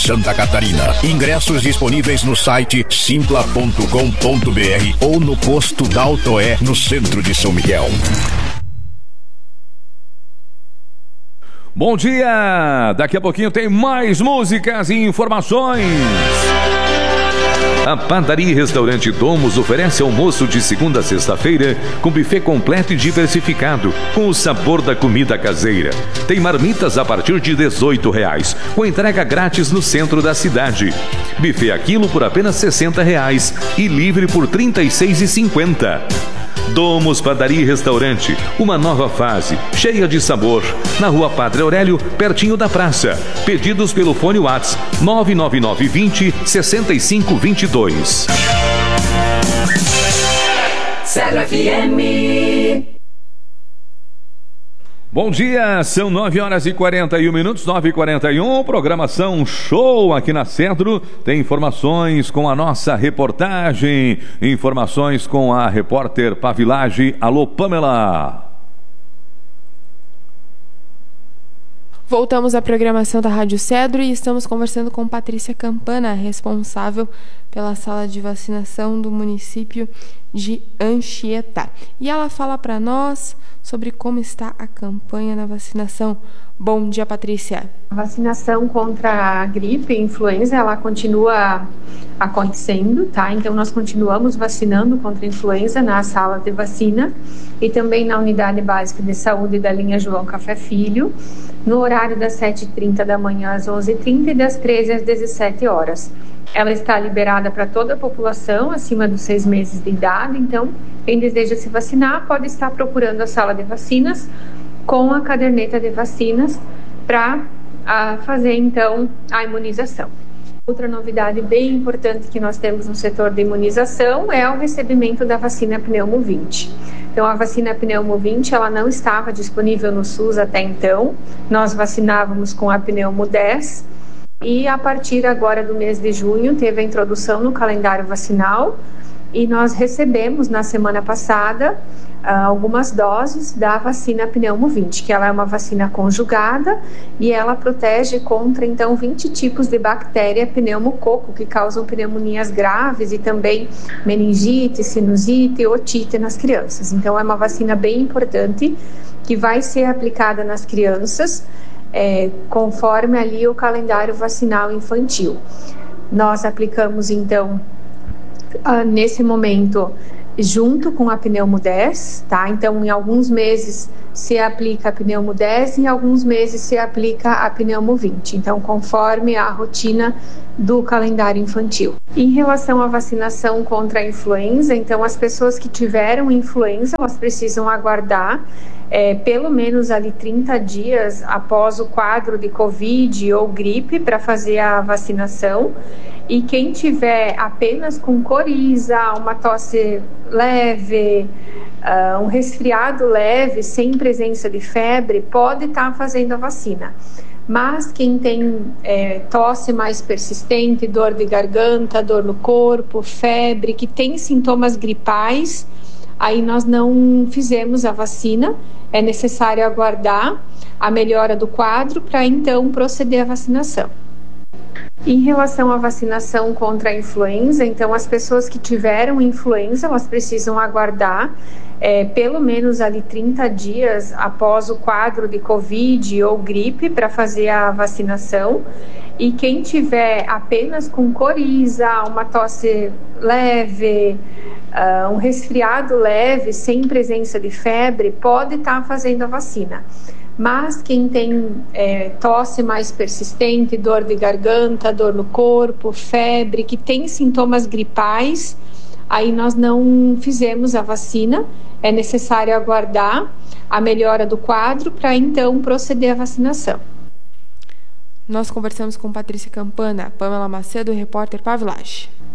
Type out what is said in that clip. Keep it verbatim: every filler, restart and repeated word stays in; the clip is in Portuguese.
Santa Catarina. Ingressos disponíveis no site simpla ponto com ponto br ou no posto da Autoé, no centro de São Miguel. Bom dia! Daqui a pouquinho tem mais músicas e informações. A Padaria e Restaurante Domus oferece almoço de segunda a sexta-feira com buffet completo e diversificado, com o sabor da comida caseira. Tem marmitas a partir de dezoito reais, com entrega grátis no centro da cidade. Buffet a quilo por apenas sessenta reais e livre por trinta e seis reais e cinquenta centavos. Domus Padaria e Restaurante, uma nova fase, cheia de sabor. Na Rua Padre Aurélio, pertinho da praça. Pedidos pelo fone WhatsApp nove nove nove vinte sessenta e cinco vinte e dois. Cedro F M. Bom dia, são nove horas e quarenta e um minutos, nove e quarenta e um, programação show aqui na Cedro. Tem informações com a nossa reportagem, informações com a repórter Pavilage. Alô, Pamela. Voltamos à programação da Rádio Cedro e estamos conversando com Patrícia Campana, responsável pela sala de vacinação do município de Anchieta. E ela fala para nós sobre como está a campanha na vacinação. Bom dia, Patrícia. A vacinação contra a gripe e influenza, ela continua acontecendo, tá? Então, nós continuamos vacinando contra a influenza na sala de vacina e também na unidade básica de saúde da linha João Café Filho, no horário das sete e trinta da manhã às onze e trinta e das treze às dezessete horas. Ela está liberada para toda a população acima dos seis meses de idade, então quem deseja se vacinar pode estar procurando a sala de vacinas com a caderneta de vacinas para fazer então a imunização. Outra novidade bem importante que nós temos no setor de imunização é o recebimento da vacina Pneumo vinte. Então, a vacina Pneumo vinte, ela não estava disponível no SUS até então. Nós vacinávamos com a Pneumo dez e a partir agora do mês de junho teve a introdução no calendário vacinal e nós recebemos na semana passada algumas doses da vacina Pneumo vinte, que ela é uma vacina conjugada e ela protege contra, então, vinte tipos de bactéria pneumococo, que causam pneumonias graves e também meningite, sinusite e otite nas crianças. Então, é uma vacina bem importante que vai ser aplicada nas crianças é, conforme ali o calendário vacinal infantil. Nós aplicamos, então, uh, nesse momento, junto com a Pneumo dez, tá? Então, em alguns meses se aplica a Pneumo dez e em alguns meses se aplica a Pneumo vinte. Então, conforme a rotina do calendário infantil. Em relação à vacinação contra a influenza, então, as pessoas que tiveram influenza, elas precisam aguardar é, pelo menos ali trinta dias após o quadro de Covid ou gripe para fazer a vacinação. E quem tiver apenas com coriza, uma tosse leve, uh, um resfriado leve, sem presença de febre, pode estar fazendo a vacina. Mas quem tem é, tosse mais persistente, dor de garganta, dor no corpo, febre, que tem sintomas gripais, aí nós não fizemos a vacina. É necessário aguardar a melhora do quadro para então proceder à vacinação. Em relação à vacinação contra a influenza, então as pessoas que tiveram influenza, elas precisam aguardar é, pelo menos ali trinta dias após o quadro de Covid ou gripe para fazer a vacinação. E quem tiver apenas com coriza, uma tosse leve, uh, um resfriado leve, sem presença de febre, pode estar fazendo a vacina. Mas quem tem é, tosse mais persistente, dor de garganta, dor no corpo, febre, que tem sintomas gripais, aí nós não fizemos a vacina. É necessário aguardar a melhora do quadro para então proceder à vacinação. Nós conversamos com Patrícia Campana, Pamela Macedo e repórter Pavilage.